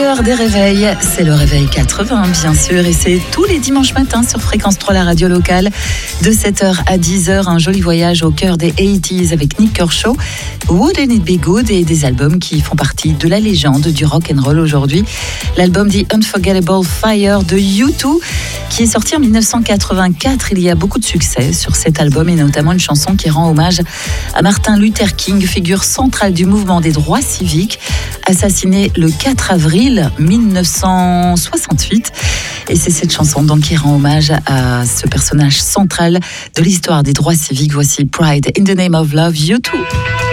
l'heure des réveils, c'est le réveil 80 bien sûr, et c'est tous les dimanches matins sur Fréquence 3, la radio locale, de 7h à 10h, un joli voyage au cœur des 80s avec Nik Kershaw, Wouldn't It Be Good, et des albums qui font partie de la légende du rock and roll aujourd'hui. L'album The Unforgettable Fire de U2, qui est sorti en 1984, il y a beaucoup de succès sur cet album, et notamment une chanson qui rend hommage à Martin Luther King, figure centrale du mouvement des droits civiques, assassiné le 4 avril 1968. Et c'est cette chanson donc qui rend hommage à ce personnage central de l'histoire des droits civiques. Voici Pride in the Name of Love, U2.